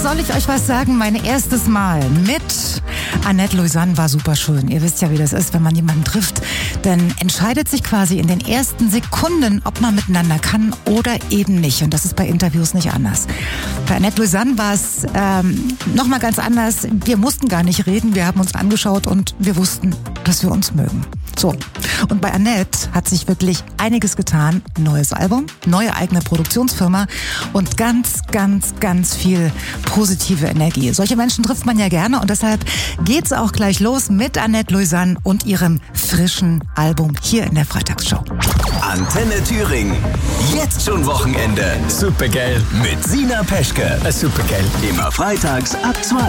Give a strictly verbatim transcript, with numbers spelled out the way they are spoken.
soll ich euch was sagen? Mein erstes Mal mit Annette Lausanne war super schön. Ihr wisst ja, wie das ist, wenn man jemanden trifft. Dann entscheidet sich quasi in den ersten Sekunden, ob man miteinander kann oder eben nicht. Und das ist bei Interviews nicht anders. Bei Annette Lausanne war es ähm, nochmal ganz anders. Wir mussten gar nicht reden. Wir haben uns angeschaut und wir wussten, dass wir uns mögen. So. Und bei Annette hat sich wirklich einiges getan. Neues Album, neue eigene Produktionsfirma und ganz, ganz, ganz viel positive Energie. Solche Menschen trifft man ja gerne und deshalb geht's auch gleich los mit Annette Lausanne und ihrem frischen Album hier in der Freitagsshow. Antenne Thüringen. Jetzt schon Wochenende. Supergeil. Mit Sina Peschke. Supergeil. Immer freitags ab zwei.